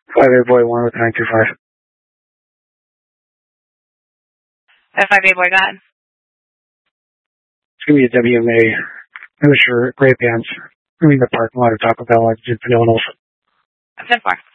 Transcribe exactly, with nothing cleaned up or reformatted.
five eight boy one with nine two five. five eight boy, go ahead. It's going to be a W M A. I'm sure. Gray pants. I mean, the parking lot of Taco Bell at Illinois. ten four.